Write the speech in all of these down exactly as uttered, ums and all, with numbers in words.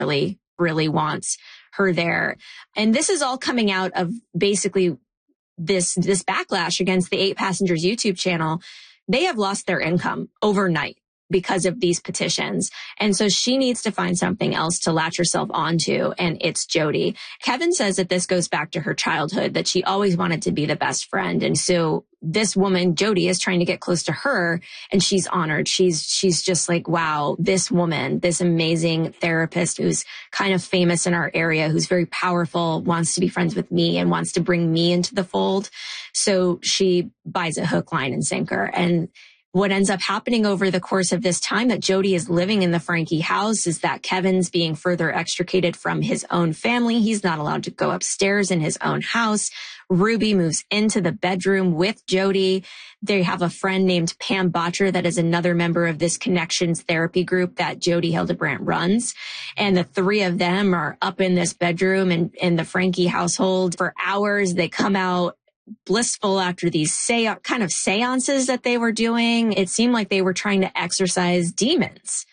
really, really wants her there. And this is all coming out of basically this, this backlash against the Eight Passengers YouTube channel. They have lost their income overnight because of these petitions. And so she needs to find something else to latch herself onto, and it's Jodi. Kevin says that this goes back to her childhood, that she always wanted to be the best friend. And so this woman, Jodi, is trying to get close to her, and she's honored. She's, she's just like, wow, this woman, this amazing therapist who's kind of famous in our area, who's very powerful, wants to be friends with me and wants to bring me into the fold. So she buys a hook, line, and sinker. And what ends up happening over the course of this time that Jodi is living in the Franke house is that Kevin's being further extricated from his own family. He's not allowed to go upstairs in his own house. Ruby moves into the bedroom with Jodi. They have a friend named Pam Botcher that is another member of this Connections therapy group that Jodi Hildebrandt runs. And the three of them are up in this bedroom and in the Franke household for hours. They come out blissful after these se- kind of seances that they were doing. It seemed like they were trying to exorcise demons.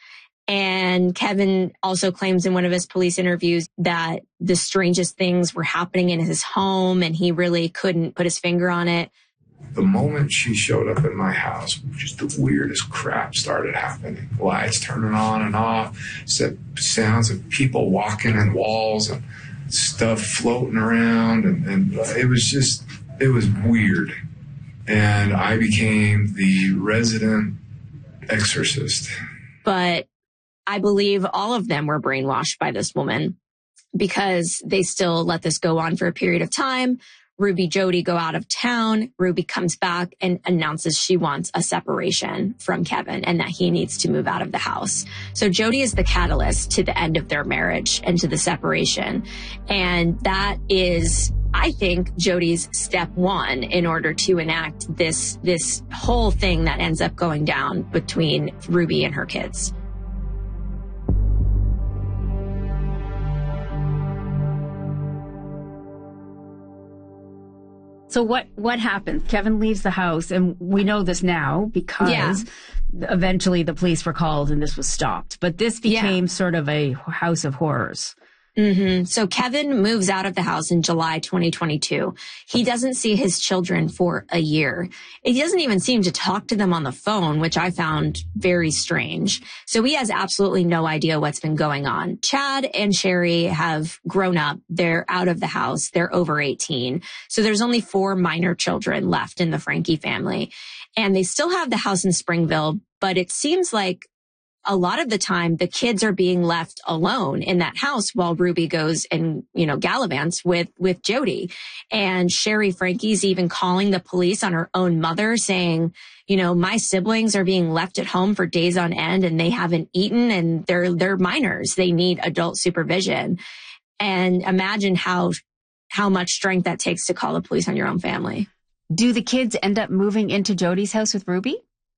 And Kevin also claims in one of his police interviews that the strangest things were happening in his home and he really couldn't put his finger on it. The moment she showed up in my house, just the weirdest crap started happening. Lights turning on and off, sounds of people walking in walls and stuff floating around. And, and it was just... It was weird, and I became the resident exorcist. But I believe all of them were brainwashed by this woman because they still let this go on for a period of time. Ruby, Jodi go out of town. Ruby comes back and announces she wants a separation from Kevin and that he needs to move out of the house. So Jodi is the catalyst to the end of their marriage and to the separation. And that is, I think, Jodi's step one in order to enact this, this whole thing that ends up going down between Ruby and her kids. So what, what happens? Kevin leaves the house, and we know this now because yeah. eventually the police were called and this was stopped. But this became yeah. sort of a house of horrors. Mm-hmm. So Kevin moves out of the house in July twenty twenty-two. He doesn't see his children for a year. He doesn't even seem to talk to them on the phone, which I found very strange. So he has absolutely no idea what's been going on. Chad and Sherry have grown up. They're out of the house. They're over eighteen. So there's only four minor children left in the Franke family. And they still have the house in Springville, but it seems like a lot of the time the kids are being left alone in that house while Ruby goes and, you know, gallivants with, with Jodi. And Sherry Franke's even calling the police on her own mother saying, you know, my siblings are being left at home for days on end and they haven't eaten and they're, they're minors. They need adult supervision. And imagine how, how much strength that takes to call the police on your own family. Do the kids end up moving into Jodi's house with Ruby?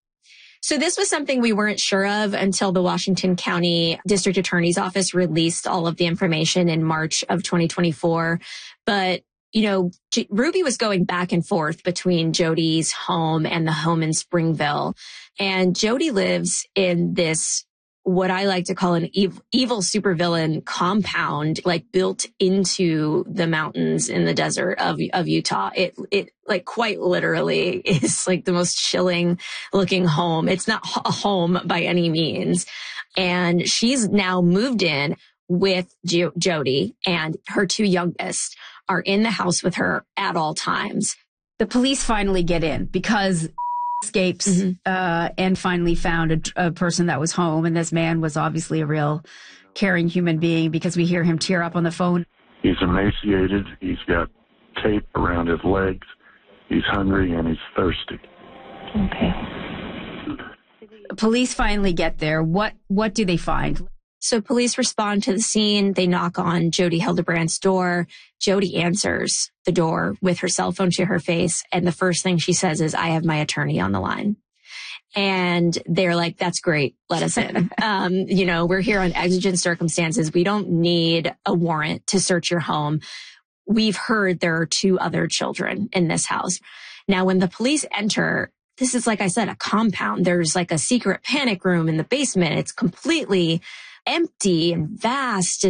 So this was something we weren't sure of until the Washington County District Attorney's Office released all of the information in March of twenty twenty-four. But, you know, J- Ruby was going back and forth between Jodi's home and the home in Springville. And Jodi lives in this, what I like to call an ev- evil supervillain compound, like built into the mountains in the desert of, of Utah. It, it like quite literally is like the most chilling looking home. It's not a home by any means. And she's now moved in with jo- Jodi, and her two youngest are in the house with her at all times. The police finally get in because escapes mm-hmm. uh, and finally found a, a person that was home. And this man was obviously a real caring human being because we hear him tear up on the phone. He's emaciated. He's got tape around his legs. He's hungry and he's thirsty. Okay. Police finally get there. What, what do they find? So police respond to the scene. They knock on Jodi Hildebrandt's door. Jodi answers the door with her cell phone to her face. And the first thing she says is, I have my attorney on the line. And they're like, that's great. Let us in. um, you know, we're here on exigent circumstances. We don't need a warrant to search your home. We've heard there are two other children in this house. Now, when the police enter, this is, like I said, a compound. There's like a secret panic room in the basement. It's completely empty and vast